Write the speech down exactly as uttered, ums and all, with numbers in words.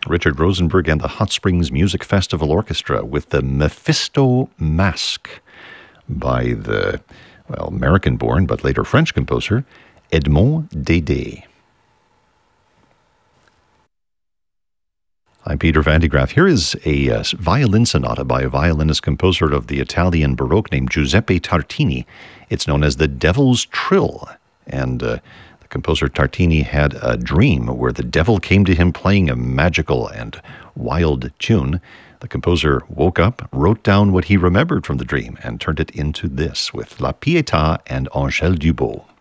Richard Rosenberg and the Hot Springs Music Festival Orchestra with the Mephisto Masque by the, well, American-born but later French composer Edmond Dédé. I'm Peter Van de Graaff. Here is a uh, violin sonata by a violinist composer of the Italian Baroque named Giuseppe Tartini. It's known as the Devil's Trill, and uh, the composer Tartini had a dream where the devil came to him playing a magical and wild tune. The composer woke up, wrote down what he remembered from the dream, and turned it into this with La Pietà and Angèle Dubot.